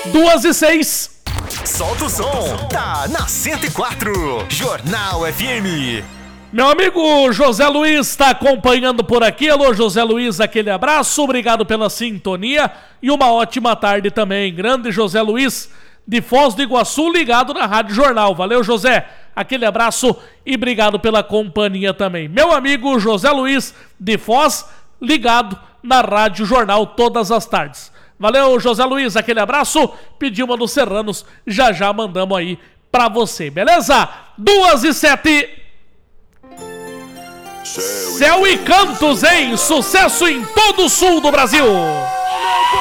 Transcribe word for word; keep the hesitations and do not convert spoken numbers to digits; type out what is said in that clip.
duas e seis. Solta o som, tá na cento e quatro, Jornal F M. Meu amigo José Luiz está acompanhando por aqui. Alô, José Luiz, aquele abraço, obrigado pela sintonia e uma ótima tarde também. Grande José Luiz, de Foz do Iguaçu, ligado na Rádio Jornal. Valeu, José, aquele abraço e obrigado pela companhia também. Meu amigo José Luiz, de Foz, ligado na Rádio Jornal todas as tardes. Valeu, José Luiz, aquele abraço. Pediu uma dos Serranos, já já mandamos aí pra você, beleza? Duas e sete. Céu e Cantos, hein? Sucesso em todo o sul do Brasil.